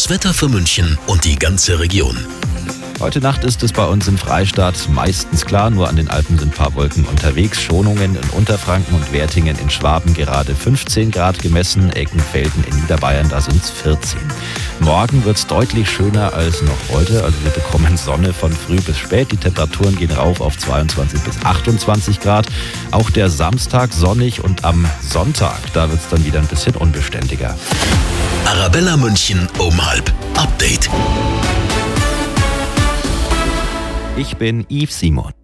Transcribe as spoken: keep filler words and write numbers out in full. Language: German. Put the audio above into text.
Wetter für München und die ganze Region. Heute Nacht ist es bei uns im Freistaat meistens klar, nur an den Alpen sind ein paar Wolken unterwegs. Schonungen in Unterfranken und Wertingen in Schwaben gerade fünfzehn Grad gemessen, Eckenfelden in Niederbayern, da sind es vierzehn. Morgen wird es deutlich schöner als noch heute, also wir bekommen Sonne von früh bis spät. Die Temperaturen gehen rauf auf zweiundzwanzig bis achtundzwanzig Grad. Auch der Samstag sonnig und am Sonntag, da wird es dann wieder ein bisschen unbeständiger. Arabella München um halb. Update. Ich bin Yves Simon.